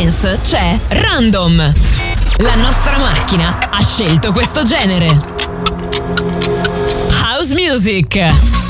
dance c'è Random. La nostra macchina ha scelto questo genere. House Music.